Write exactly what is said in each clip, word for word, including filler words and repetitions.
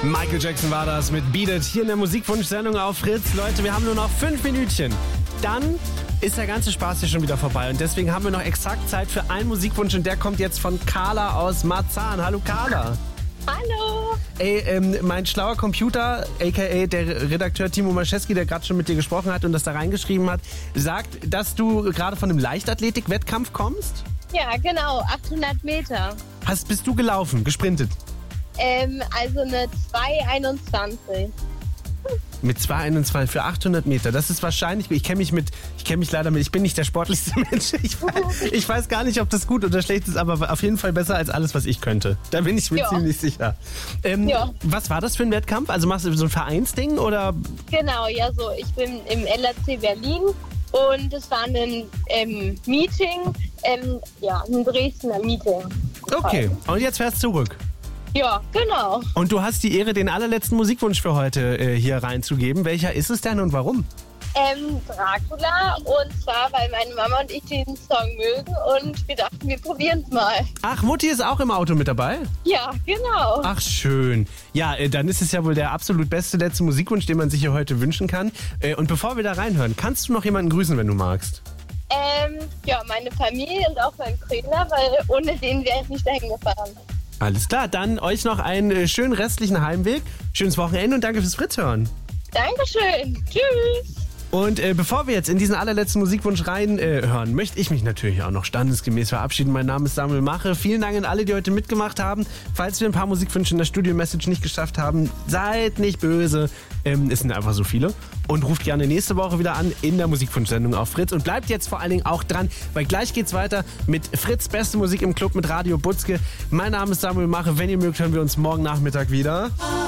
Michael Jackson war das mit Beat It hier in der Musikwunsch-Sendung auf Fritz. Leute, wir haben nur noch fünf Minütchen. Dann ist der ganze Spaß hier schon wieder vorbei. Und deswegen haben wir noch exakt Zeit für einen Musikwunsch. Und der kommt jetzt von Carla aus Marzahn. Hallo Carla. Hallo. Ey, ähm, mein schlauer Computer, aka der Redakteur Timo Maschewski, der gerade schon mit dir gesprochen hat und das da reingeschrieben hat, sagt, dass du gerade von einem Leichtathletik-Wettkampf kommst? Ja, genau, achthundert Meter. Hast, bist du gelaufen, gesprintet? Ähm, also eine zwei einundzwanzig. Mit zwei einundzwanzig für achthundert Meter. Das ist wahrscheinlich, ich kenne mich mit, ich kenne mich leider mit, ich bin nicht der sportlichste Mensch. Ich weiß, ich weiß gar nicht, ob das gut oder schlecht ist, aber auf jeden Fall besser als alles, was ich könnte. Da bin ich mir Ja. ziemlich sicher. Ähm, Ja. Was war das für ein Wettkampf? Also machst du so ein Vereinsding oder? Genau, ja so. Ich bin im L R C Berlin und es war ein ähm, Meeting, ähm, ja, ein Dresdner Meeting. Okay, und jetzt fährst du zurück. Ja, genau. Und du hast die Ehre, den allerletzten Musikwunsch für heute äh, hier reinzugeben. Welcher ist es denn und warum? Ähm, Dracula, und zwar, weil meine Mama und ich den Song mögen und wir dachten, wir probieren es mal. Ach, Mutti ist auch im Auto mit dabei? Ja, genau. Ach, schön. Ja, äh, dann ist es ja wohl der absolut beste letzte Musikwunsch, den man sich hier heute wünschen kann. Äh, und bevor wir da reinhören, kannst du noch jemanden grüßen, wenn du magst? Ähm, ja, meine Familie und auch mein Trainer, weil ohne den wäre ich nicht dahin gefahren. Alles klar, dann euch noch einen äh, schönen restlichen Heimweg, schönes Wochenende und danke fürs Fritz-Hören. Dankeschön. Tschüss. Und äh, bevor wir jetzt in diesen allerletzten Musikwunsch rein äh, hören, möchte ich mich natürlich auch noch standesgemäß verabschieden. Mein Name ist Samuel Mache. Vielen Dank an alle, die heute mitgemacht haben. Falls wir ein paar Musikwünsche in der Studio-Message nicht geschafft haben, seid nicht böse. Ähm, es sind einfach so viele. Und ruft gerne nächste Woche wieder an in der Musikwunsch-Sendung auf Fritz. Und bleibt jetzt vor allen Dingen auch dran, weil gleich geht's weiter mit Fritz beste Musik im Club mit Radio Butzke. Mein Name ist Samuel Mache. Wenn ihr mögt, hören wir uns morgen Nachmittag wieder.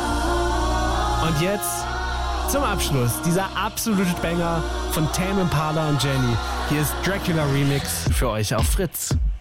Und jetzt zum Abschluss dieser absolute Banger von Tame Impala und Jenny. Hier ist Dracula Remix für euch auf Fritz.